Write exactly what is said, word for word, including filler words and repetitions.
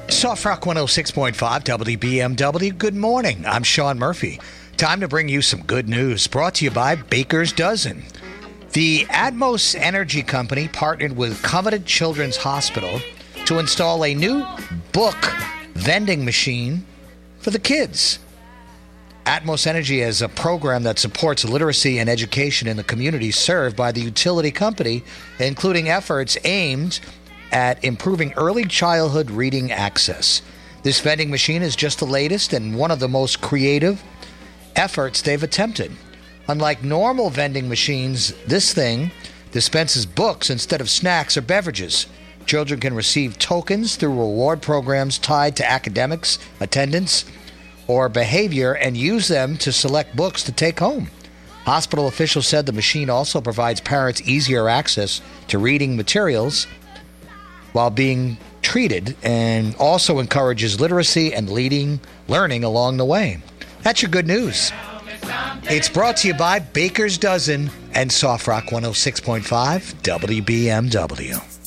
Soft Rock one oh six point five W B M W. Good morning. I'm Sean Murphy. Time to bring you some good news brought to you by Baker's Dozen. The Atmos Energy Company partnered with Coveted Children's Hospital to install a new book vending machine for the kids. Atmos Energy is a program that supports literacy and education in the communities served by the utility company, including efforts aimed at improving early childhood reading access. This vending machine is just the latest and one of the most creative efforts they've attempted. Unlike normal vending machines, this thing dispenses books instead of snacks or beverages. Children can receive tokens through reward programs tied to academics, attendance, or behavior and use them to select books to take home. Hospital officials said the machine also provides parents easier access to reading materials while being treated and also encourages literacy and leading learning along the way. That's your good news. It's brought to you by Baker's Dozen and Soft Rock one oh six point five W B M W.